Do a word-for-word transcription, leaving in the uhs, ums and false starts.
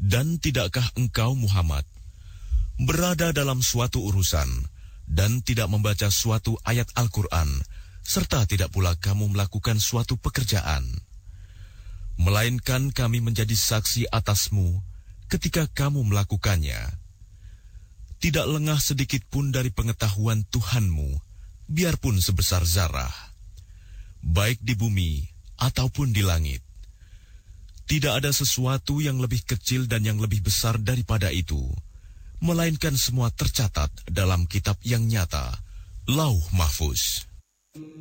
Dan tidakkah engkau, Muhammad, berada dalam suatu urusan dan tidak membaca suatu ayat Al-Quran, serta tidak pula kamu melakukan suatu pekerjaan, melainkan kami menjadi saksi atasmu ketika kamu melakukannya. Tidak lengah sedikit pun dari pengetahuan Tuhanmu, biarpun sebesar zarah, baik di bumi ataupun di langit. Tidak ada sesuatu yang lebih kecil dan yang lebih besar daripada itu, melainkan semua tercatat dalam kitab yang nyata, Lauh Mahfuz.